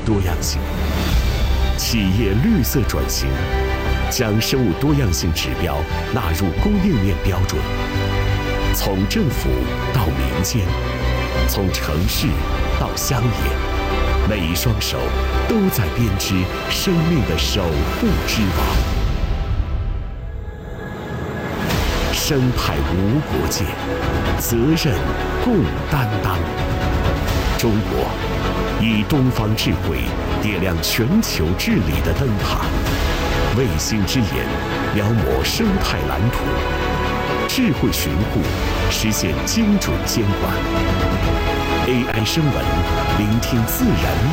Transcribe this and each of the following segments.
多样性。企业绿色转型，将生物多样性指标纳入供应链标准。从政府到民间，从城市到乡野，每一双手都在编织生命的守护之网。生态无国界，责任共担当。中国以东方智慧点亮全球治理的灯塔，卫星之眼描摹生态蓝图，智慧巡护实现精准监管。AI 声纹聆听自然密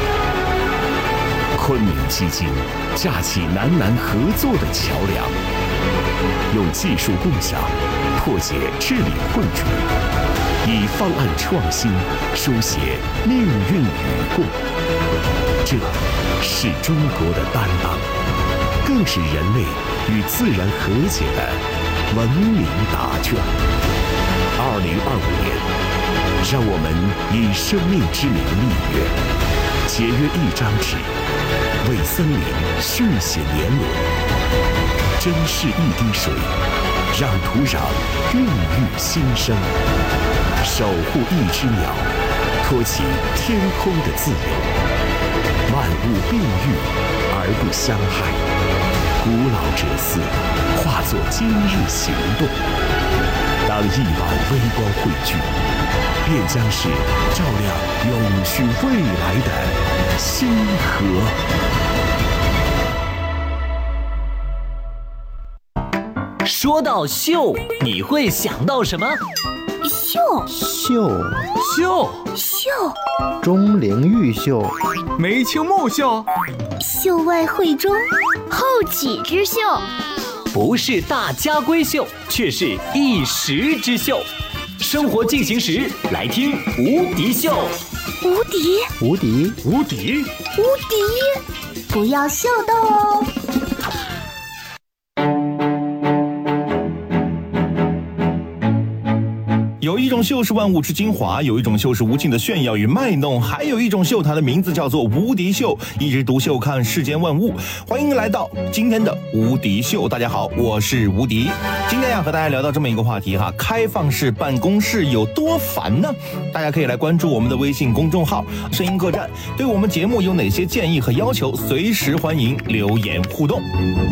语。昆明基金架起南南合作的桥梁，用技术共享破解治理困局，以方案创新书写命运与共。这是中国的担当，更是人类与自然和解的文明答卷。2025年，让我们以生命之名立约，节约一张纸，为森林续写年轮，珍视一滴水，让土壤孕育新生，守护一只鸟，托起天空的自由。万物并育而不相害，古老哲思化作今日行动。当亿万微光汇聚，便将是照亮永续未来的星河。 说到秀，你会想到什么？ 秀，钟灵毓秀， 梅清木秀， 秀外慧中，后起之秀。 不是大家闺秀，却是一时之秀。生活进行时，来听无敌秀。 无敌， 无敌， 无敌， 无敌，不要秀逗哦。 有一种秀是万物之精华，有一种秀是无尽的炫耀与卖弄，还有一种秀，它的名字叫做无敌秀，一枝独秀看世间万物。欢迎来到今天的无敌秀，大家好，我是无敌。今天要和大家聊到这么一个话题哈，开放式办公室有多烦呢？大家可以来关注我们的微信公众号声音客栈，对我们节目有哪些建议和要求，随时欢迎留言互动。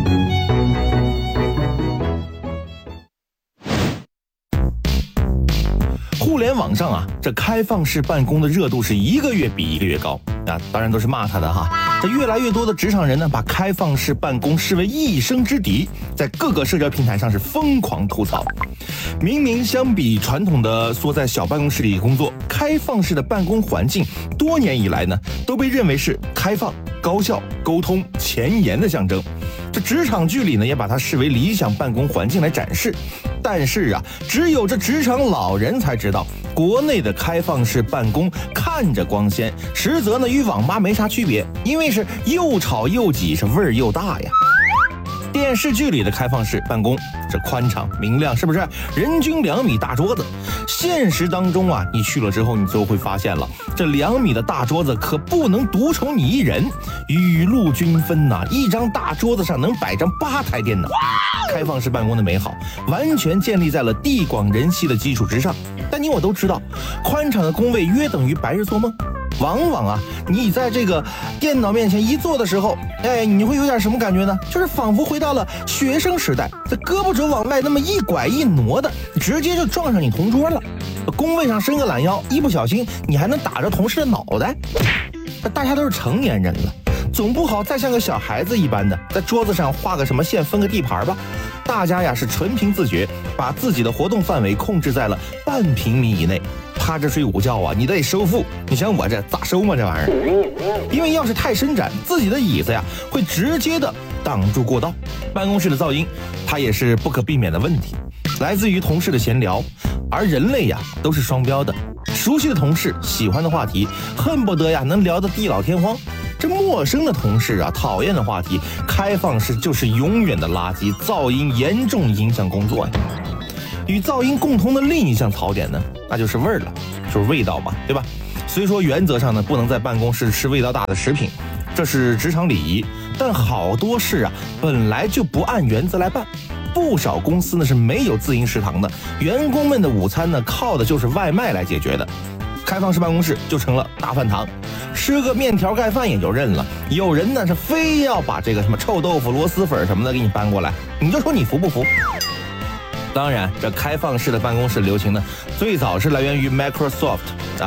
互联网上啊，这开放式办公的热度是一个月比一个月高啊，当然都是骂他的哈。这越来越多的职场人呢，把开放式办公视为一生之敌，在各个社交平台上是疯狂吐槽。明明相比传统的缩在小办公室里工作，开放式的办公环境多年以来呢，都被认为是开放、高效、沟通、前沿的象征。这职场剧里呢，也把它视为理想办公环境来展示。但是啊，只有这职场老人才知道，国内的开放式办公看着光鲜，实则呢与网吧没啥区别，因为是又吵又挤，是味儿又大呀。电视剧里的开放式办公，这宽敞明亮，是不是？人均2米大桌子。现实当中啊，你去了之后，你就会发现了，这2米的大桌子可不能独宠你一人，雨露均分呐，一张大桌子上能摆上8台电脑。开放式办公的美好，完全建立在了地广人稀的基础之上。但你我都知道，宽敞的工位约等于白日做梦。往往啊，你在这个电脑面前一坐的时候，你会有点什么感觉呢？就是仿佛回到了学生时代，这胳膊肘往外那么一拐一挪的，直接就撞上你同桌了。工位上伸个懒腰，一不小心你还能打着同事的脑袋。大家都是成年人了，总不好再像个小孩子一般的在桌子上画个什么线，分个地盘吧。大家呀是纯凭自觉，把自己的活动范围控制在了半平米以内。趴着睡午觉啊，你得收腹。你想我这咋收嘛这玩意儿？因为要是太伸展，自己的椅子呀会直接的挡住过道。办公室的噪音，它也是不可避免的问题，来自于同事的闲聊。而人类呀都是双标的，熟悉的同事喜欢的话题，恨不得呀能聊得地老天荒。这陌生的同事啊，讨厌的话题，开放式就是永远的垃圾，噪音严重影响工作呀。与噪音共同的另一项槽点呢，那就是味儿了，就是味道嘛，对吧？ 虽说原则上呢不能在办公室吃味道大的食品，这是职场礼仪，但好多事啊本来就不按原则来办。不少公司呢是没有自营食堂的，员工们的午餐呢靠的就是外卖来解决的。开放式办公室就成了大饭堂，吃个面条盖饭也就认了，有人呢是非要把这个什么臭豆腐、螺蛳粉什么的给你搬过来，你就说你服不服？当然，这开放式的办公室流行呢，最早是来源于 Microsoft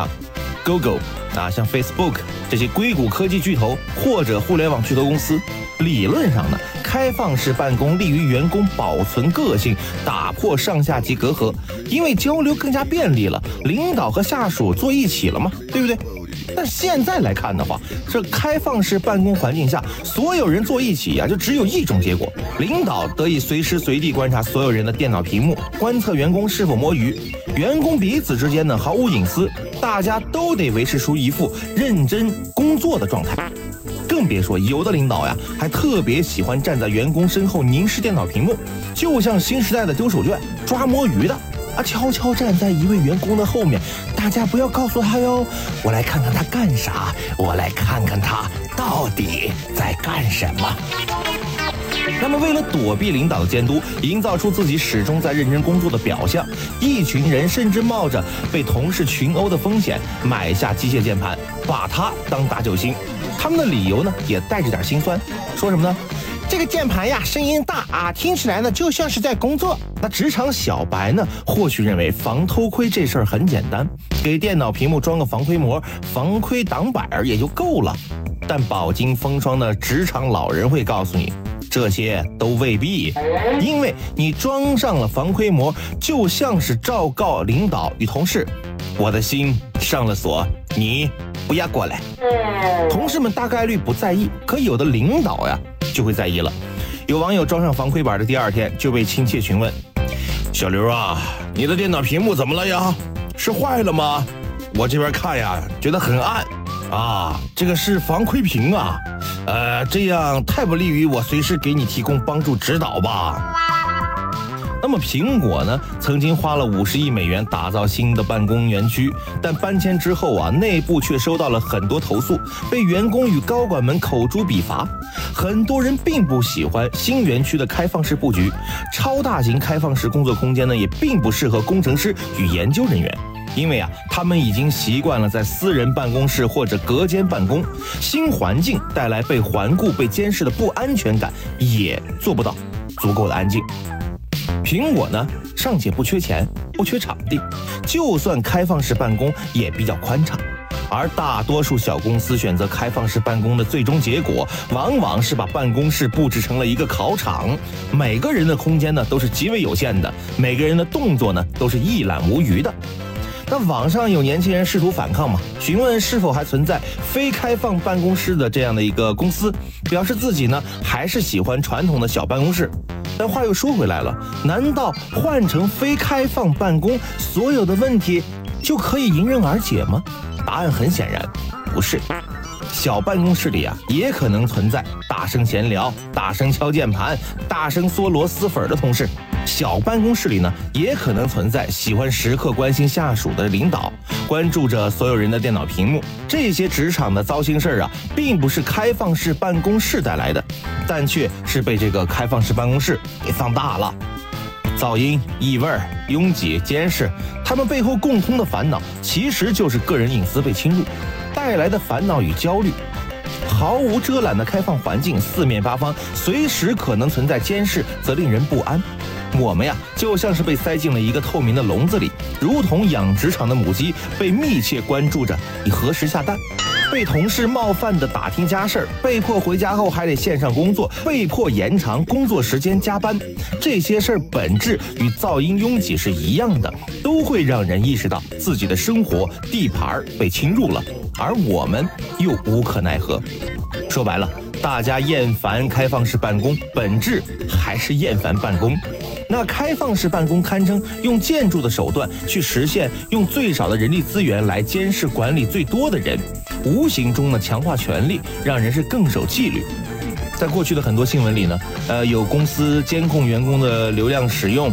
Google 像 Facebook 这些硅谷科技巨头或者互联网巨头公司。理论上呢，开放式办公利于员工保存个性，打破上下级隔阂，因为交流更加便利了，领导和下属坐一起了嘛，对不对？但现在来看的话，这开放式办公环境下，所有人坐一起就只有一种结果：领导得以随时随地观察所有人的电脑屏幕，观测员工是否摸鱼，员工彼此之间呢毫无隐私，大家都得维持出一副认真工作的状态。更别说有的领导还特别喜欢站在员工身后凝视电脑屏幕，就像新时代的丢手绢抓摸鱼的悄悄站在一位员工的后面，大家不要告诉他哟，我来看看他干啥，我来看看他到底在干什么。那么为了躲避领导的监督，营造出自己始终在认真工作的表象，一群人甚至冒着被同事群殴的风险买下机械键盘，把它当大救星。他们的理由呢也带着点心酸，说什么呢？这个键盘声音大听起来呢就像是在工作。那职场小白呢或许认为防偷窥这事儿很简单，给电脑屏幕装个防窥膜、防窥挡板也就够了。但饱经风霜的职场老人会告诉你，这些都未必，因为你装上了防窥膜，就像是昭告领导与同事，我的心上了锁，你不要过来。同事们大概率不在意，可有的领导就会在意了。有网友装上防窥板的第二天就被亲切询问，小刘你的电脑屏幕怎么了呀？是坏了吗？我这边看觉得很暗这个是防窥屏这样太不利于我随时给你提供帮助指导吧。那么苹果呢，曾经花了50亿美元打造新的办公园区，但搬迁之后内部却收到了很多投诉，被员工与高管们口诛笔伐。很多人并不喜欢新园区的开放式布局，超大型开放式工作空间呢，也并不适合工程师与研究人员。因为他们已经习惯了在私人办公室或者隔间办公，新环境带来被环顾、被监视的不安全感，也做不到足够的安静。苹果呢，尚且不缺钱，不缺场地，就算开放式办公也比较宽敞。而大多数小公司选择开放式办公的最终结果，往往是把办公室布置成了一个考场，每个人的空间呢都是极为有限的，每个人的动作呢都是一览无余的。那网上有年轻人试图反抗嘛，询问是否还存在非开放办公室的这样的一个公司，表示自己呢还是喜欢传统的小办公室。但话又说回来了，难道换成非开放办公，所有的问题就可以迎刃而解吗？答案很显然，不是。小办公室里也可能存在大声闲聊、大声敲键盘、大声嗦螺蛳粉的同事。小办公室里呢，也可能存在喜欢时刻关心下属的领导，关注着所有人的电脑屏幕。这些职场的糟心事并不是开放式办公室带来的，但却是被这个开放式办公室给放大了。噪音、异味、拥挤、监视，他们背后共通的烦恼，其实就是个人隐私被侵入带来的烦恼与焦虑。毫无遮拦的开放环境，四面八方随时可能存在监视，则令人不安。我们就像是被塞进了一个透明的笼子里，如同养殖场的母鸡被密切关注着你何时下蛋，被同事冒犯的打听家事儿，被迫回家后还得线上工作，被迫延长工作时间加班，这些事儿本质与噪音拥挤是一样的，都会让人意识到自己的生活地盘被侵入了，而我们又无可奈何。说白了，大家厌烦开放式办公，本质还是厌烦办公。那开放式办公堪称用建筑的手段去实现用最少的人力资源来监视管理最多的人，无形中呢强化权力，让人是更守纪律。在过去的很多新闻里呢，有公司监控员工的流量使用，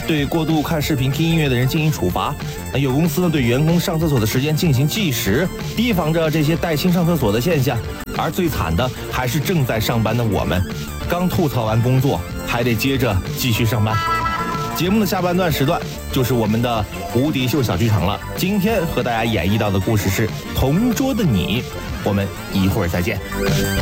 对过度看视频、听音乐的人进行处罚。那有公司呢对员工上厕所的时间进行计时，提防着这些带薪上厕所的现象。而最惨的还是正在上班的我们，刚吐槽完工作，还得接着继续上班。节目的下半段时段就是我们的无敌秀小剧场了。今天和大家演绎到的故事是《同桌的你》，我们一会儿再见。